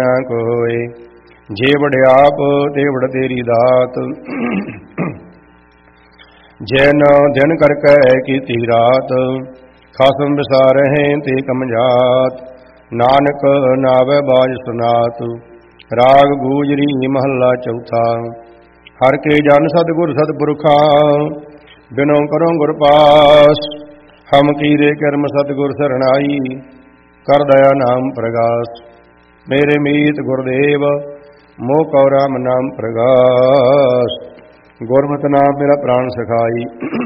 ਕੋਏ। ਜੇ ਵਡਿਆਪ ਤੇ ਵਡ ਤੇਰੀ ਦਾਤ, ਜੈਨ ਦਿਨ ਕਰ ਕੈ ਕੀਤੀ ਰਾਤ। ਖਸਮ ਵਿਸਾਰਹਿ ਤੇ ਕਮਜਾਤ, ਨਾਨਕ ਨਾਵੈ ਬਾਜ ਸੁਨਾਤ। ਰਾਗ ਗੂਜਰੀ ਮਹੱਲਾ ਚੌਥਾ। ਹਰ ਕੇ ਜਨ ਸਤਿਗੁਰ ਸਤਿਪੁਰਖਾ, ਬਿਨੋ ਕਰੋ ਗੁਰ ਪਾਸ। ਹਮ ਕੀਰੇ ਕਰਮ ਸਤਿਗੁਰ ਸਰਣਾਈ, ਕਰ ਦਇਆ ਨਾਮ ਪ੍ਰਗਾਸ। ਮੇਰੇ ਮੀਤ ਗੁਰਦੇਵ, ਮੋਹ ਕਉ ਰਾਮ ਨਾਮ ਪ੍ਰਗਾਸ। ਗੁਰਮਤਿ ਨਾਮ ਮੇਰਾ ਪ੍ਰਾਣ ਸਖਾਈ,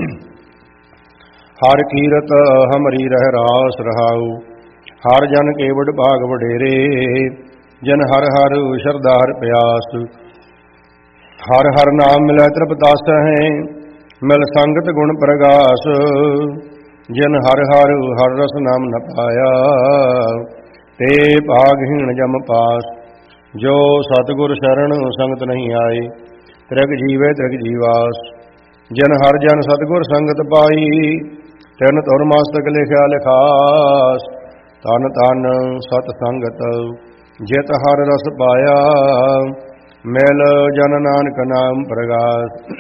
ਹਰ ਕੀਰਤ ਹਮਰੀ ਰਹਿ ਰਾਸ ਰਹਾਉ। ਹਰ ਜਨ ਕੇ ਵਡ ਭਾਗ ਵਡੇਰੇ, ਜਨ ਹਰ ਹਰ ਸ਼ਰਧਾ ਹਰ ਪਿਆਸ। ਹਰ ਹਰ ਨਾਮ ਮਿਲੈ ਤ੍ਰਿਪਤਾਸਹਿ, ਮਿਲ ਸੰਗਤ ਗੁਣ ਪ੍ਰਗਾਸ। ਜਿਨ ਹਰ ਹਰ ਹਰ ਰਸ ਨਾਮ ਨ ਪਾਇਆ, ਤੇ ਭਾਗਹੀਣ ਜਮ ਪਾਸ। ਜੋ ਸਤਿਗੁਰ ਸ਼ਰਨ ਸੰਗਤ ਨਹੀਂ ਆਏ, ਤ੍ਰਿਗ ਜੀਵੇ ਤ੍ਰਿਗ ਜੀਵਾਸ। ਜਿਨ ਹਰ ਜਨ ਸਤਿਗੁਰ ਸੰਗਤ ਪਾਈ, ਤਿਨ ਧੁਰ ਮਸਤਕ ਲਿਖਿਆ ਲਿਖਾਸ। ਤਨ ਤਨ ਸਤ ਸੰਗਤ ਜਿਤ ਹਰ ਰਸ ਪਾਇਆ, ਮਿਲ ਜਨ ਨਾਨਕ ਨਾਮ ਪ੍ਰਗਾਸ।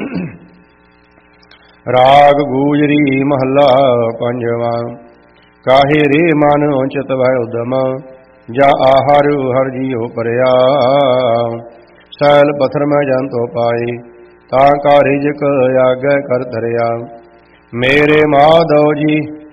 ਰਾਗ ਗੂਜਰੀ ਮਹੱਲਾ ਪੰਜਵਾਂ। ਕਾਹੇ ਰੇ ਮਨ ਚਿਤ ਵੈ ਉਦਮ, ਜਾ ਆਹਰ ਹਰ ਜੀਉ ਪਰਿਆ। ਸੈਲ ਪਥਰ ਮੈਂ ਜਨ ਤੋ ਪਾਏ, ਤਾਂ ਕਾ ਰਿਜਕ ਆਗੈ ਕਰ ਧਰਿਆ। ਮੇਰੇ ਮਾਧਵ ਜੀ